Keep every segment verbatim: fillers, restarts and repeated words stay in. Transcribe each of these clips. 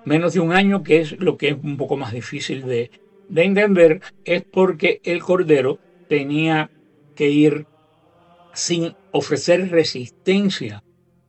menos de un año, que es lo que es un poco más difícil de, de entender, es porque el cordero tenía que ir sin ofrecer resistencia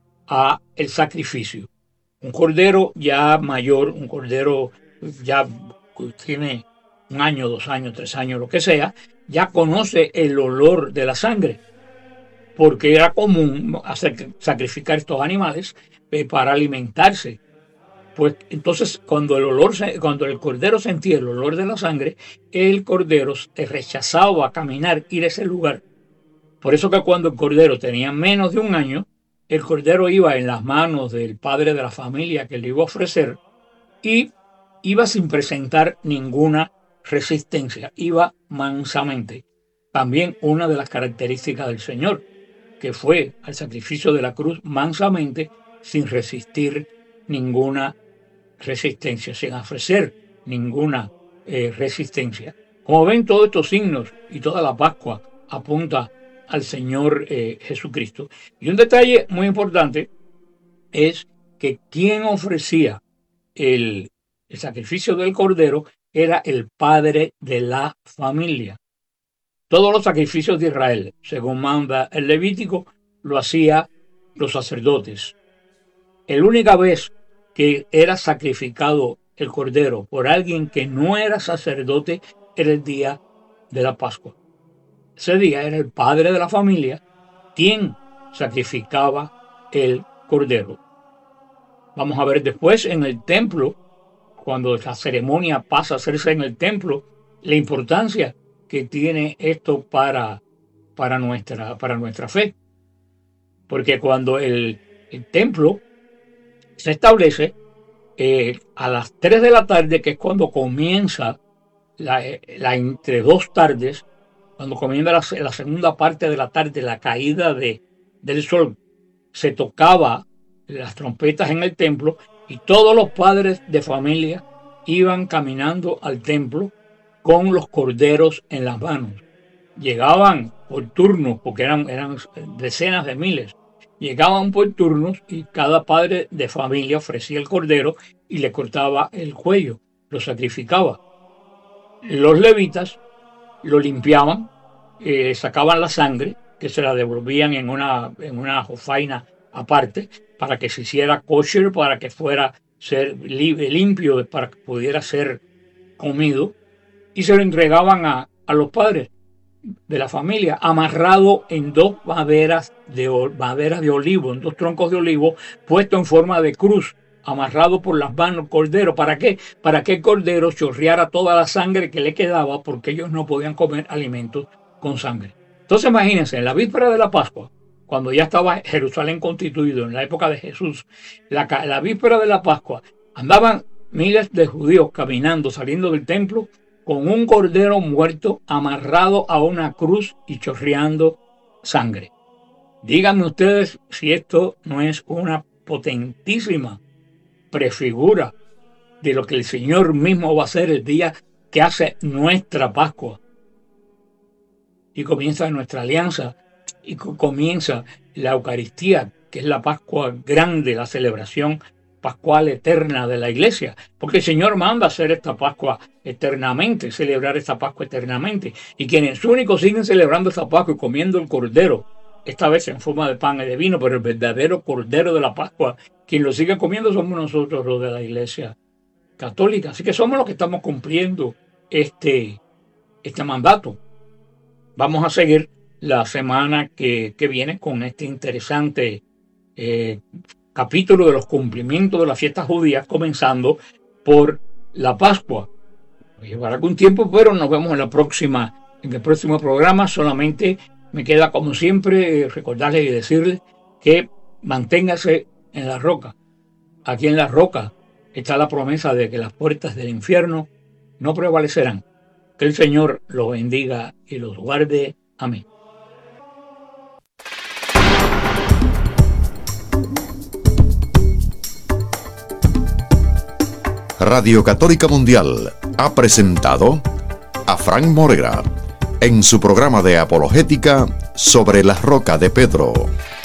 a el sacrificio. Un cordero ya mayor, un cordero ya tiene un año, dos años, tres años, lo que sea, ya conoce el olor de la sangre, porque era común hacer, sacrificar estos animales eh, para alimentarse. Pues entonces cuando el olor, cuando el cordero sentía el olor de la sangre, el cordero rechazaba caminar, ir a ese lugar. Por eso que cuando el cordero tenía menos de un año, el cordero iba en las manos del padre de la familia que le iba a ofrecer y iba sin presentar ninguna resistencia, iba mansamente. También una de las características del Señor, que fue al sacrificio de la cruz mansamente, sin resistir ninguna resistencia, sin ofrecer ninguna eh, resistencia. Como ven, todos estos signos y toda la Pascua apunta al Señor eh, Jesucristo. Y un detalle muy importante es que quien ofrecía el, el sacrificio del cordero era el padre de la familia. Todos los sacrificios de Israel, según manda el Levítico, lo hacían los sacerdotes. La única vez que era sacrificado el cordero por alguien que no era sacerdote era el día de la Pascua. Ese día era el padre de la familia quien sacrificaba el cordero. Vamos a ver después en el templo, cuando la ceremonia pasa a hacerse en el templo, la importancia que tiene esto para, para, nuestra, para nuestra fe. Porque cuando el, el templo se establece eh, a las tres de la tarde, que es cuando comienza la, la entre dos tardes, cuando comienza la, la segunda parte de la tarde, la caída de, del sol, se tocaba las trompetas en el templo y todos los padres de familia iban caminando al templo con los corderos en las manos. Llegaban por turnos, porque eran, eran decenas de miles. Llegaban por turnos y cada padre de familia ofrecía el cordero y le cortaba el cuello, lo sacrificaba. Los levitas lo limpiaban, eh, sacaban la sangre, que se la devolvían en una, en una jofaina aparte, para que se hiciera kosher, para que fuera ser limpio, para que pudiera ser comido, y se lo entregaban a, a los padres de la familia, amarrado en dos maderas de, maderas de olivo, en dos troncos de olivo, puesto en forma de cruz, amarrado por las manos cordero. ¿Para qué? Para que el cordero chorreara toda la sangre que le quedaba, porque ellos no podían comer alimentos con sangre. Entonces imagínense, en la víspera de la Pascua, cuando ya estaba Jerusalén constituido, en la época de Jesús, la, la víspera de la Pascua, andaban miles de judíos caminando, saliendo del templo, con un cordero muerto amarrado a una cruz y chorreando sangre. Díganme ustedes si esto no es una potentísima prefigura de lo que el Señor mismo va a hacer el día que hace nuestra Pascua. Y comienza nuestra alianza, y comienza la Eucaristía, que es la Pascua grande, la celebración pascual eterna de la Iglesia, porque el Señor manda hacer esta Pascua eternamente, celebrar esta Pascua eternamente, y quienes únicos siguen celebrando esta Pascua y comiendo el cordero, esta vez en forma de pan y de vino, pero el verdadero cordero de la Pascua, quien lo sigue comiendo somos nosotros, los de la Iglesia Católica. Así que somos los que estamos cumpliendo este, este mandato. Vamos a seguir la semana que, que viene con este interesante eh, capítulo de los cumplimientos de las fiestas judías, comenzando por la Pascua. Llevará algún tiempo, pero nos vemos en la próxima, en el próximo programa. Solamente me queda, como siempre, recordarles y decirles que manténgase en la roca. Aquí en la roca está la promesa de que las puertas del infierno no prevalecerán. Que el Señor los bendiga y los guarde. Amén. Radio Católica Mundial ha presentado a Frank Moreira en su programa de apologética sobre la roca de Pedro.